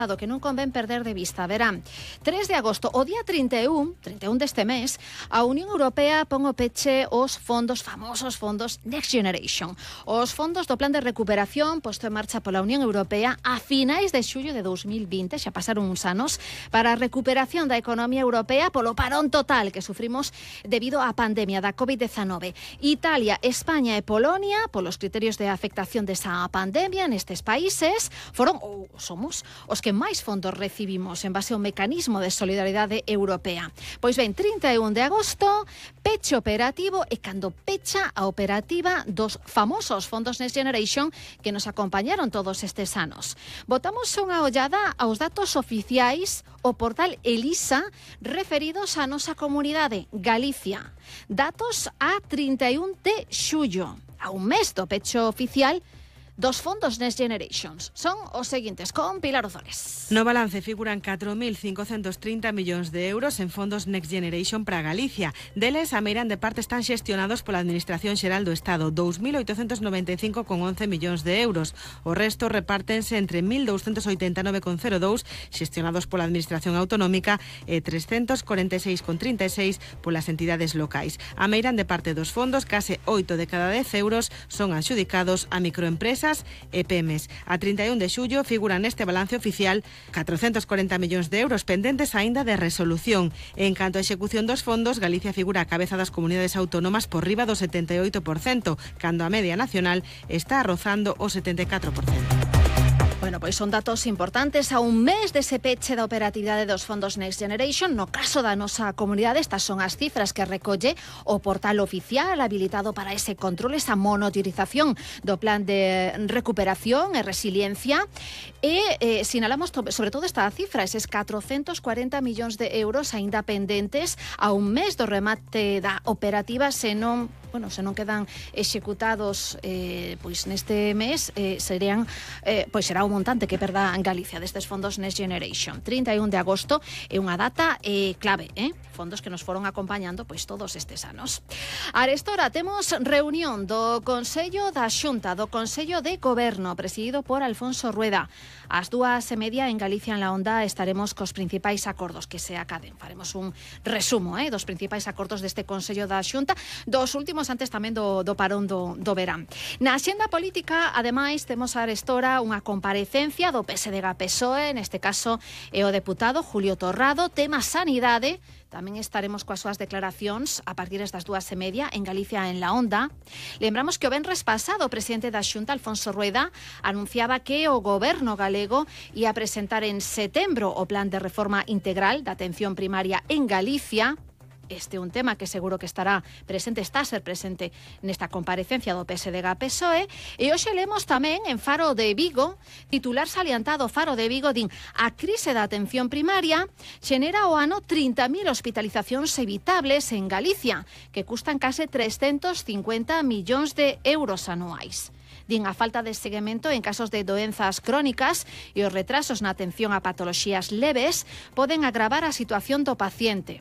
que non convén perder de vista. Verán, 3 de agosto, o día 31 deste mes, a Unión Europea pon o peche os famosos fondos Next Generation. Os fondos do plan de recuperación posto en marcha pola Unión Europea a finais de xullo de 2020, xa pasaron uns anos, para a recuperación da economía europea polo parón total que sufrimos debido á pandemia da COVID-19. Italia, España e Polonia, polos criterios de afectación desa pandemia nestes países, foron ou somos os que máis fondos recibimos en base ao mecanismo de solidaridade europea. Pois ben, 31 de agosto, peche operativo e cando pecha a operativa dos famosos fondos Next Generation que nos acompañaron todos estes anos. Botamos unha ollada aos datos oficiais o portal Elisa referidos á nosa comunidade, Galicia. Datos a 31 de xullo, a un mes do pecho oficial dos fondos Next Generations. Son os seguintes, con Pilar Ozores. No balance figuran 4.530 millóns de euros en fondos Next Generation para Galicia. Deles, a meirande parte están xestionados pola Administración Xeral do Estado, 2.895,11 millóns de euros. O resto repártense entre 1.289,02 xestionados pola Administración Autonómica e 346,36 polas entidades locais. A meirande parte dos fondos, case 8 de cada 10 euros, son adxudicados a microempresas e PEMES. A 31 de xullo figuran neste balance oficial 440 millóns de euros pendentes aínda de resolución. En canto a execución dos fondos, Galicia figura a cabeza das comunidades autónomas por riba do 78%, cando a media nacional está rozando o 74%. Bueno, pois son datos importantes a un mes dese peche da operatividade dos fondos Next Generation. No caso da nosa comunidade, estas son as cifras que recolle o portal oficial habilitado para ese control, esa monitorización do plan de recuperación e resiliencia. E sinalamos sobre todo esta cifra, eses 440 millóns de euros aínda pendentes a un mes do remate da operativa, se non quedan executados pois neste mes, será o montante que perda en Galicia destes fondos Next Generation. 31 de agosto é unha data clave, fondos que nos foron acompañando pois todos estes anos. Arestora temos reunión do Consello da Xunta, do Consello de Goberno, presidido por Alfonso Rueda. Ás 2:30 en Galicia en la Onda estaremos cos principais acordos que se acaden. Faremos un resumo dos principais acordos deste Consello da Xunta, dos últimos antes tamén do parón do verán. Na axenda política, ademais, temos arestora unha comparecencia do PSDG-PSOE, neste caso é o deputado Julio Torrado, tema sanidade. Tamén estaremos coas súas declaracións a partir das 2:30 en Galicia en la Onda. Lembramos que o venres pasado o presidente da Xunta, Alfonso Rueda, anunciaba que o goberno galego ia presentar en setembro o plan de reforma integral da atención primaria en Galicia. Este é un tema que seguro que está a ser presente nesta comparecencia do PSDG-PSOE. E hoxe lemos tamén en Faro de Vigo, titular salientado Faro de Vigo, din: a crise da atención primaria xenera ao ano 30.000 hospitalizacións evitables en Galicia, que custan case 350 millóns de euros anuais. Din a falta de seguimento en casos de doenzas crónicas e os retrasos na atención a patoloxías leves poden agravar a situación do paciente.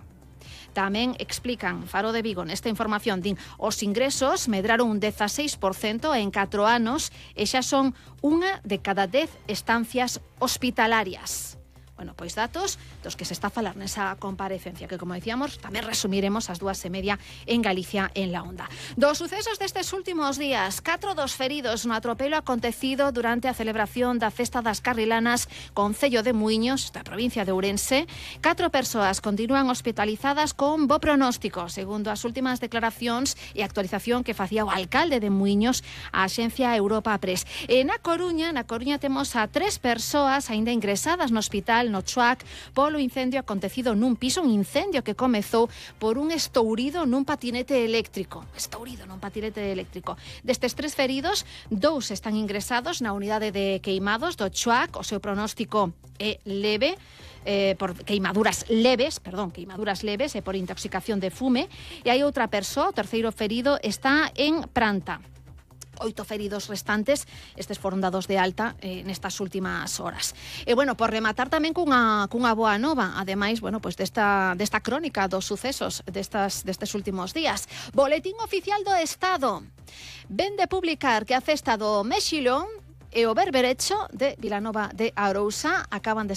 Tamén explican Faro de Vigo nesta información, din, os ingresos medraron un 16% en 4 anos e xa son unha de cada 10 estancias hospitalarias. Bueno, pois datos dos que se está a falar nesa comparecencia, que, como decíamos, tamén resumiremos ás 2:30 en Galicia en la Onda. Dos sucesos destes últimos días, 4 dos feridos no atropelo acontecido durante a celebración da Festa das Carrilanas Concello de Muiños, da provincia de Ourense. 4 persoas continúan hospitalizadas con bo pronóstico, segundo as últimas declaracións e actualización que facía o alcalde de Muiños a Axencia Europa Press. E na Coruña temos a 3 persoas aínda ingresadas no hospital no Chuac polo incendio acontecido nun piso, un incendio que comezou por un estourido nun patinete eléctrico. Destes 3 feridos, 2 están ingresados na unidade de queimados do Chuac. O seu pronóstico é leve, por queimaduras leves e por intoxicación de fume. E hai outra persoa, o terceiro ferido, está en Pranta. 8 feridos restantes, estes foron dados de alta nestas últimas horas. E, bueno, por rematar tamén cunha boa nova, ademais, desta crónica dos sucesos destes últimos días. Boletín Oficial do Estado ven de publicar que a festa do Mexilón e o Berberecho de Vilanova de Arousa acaban de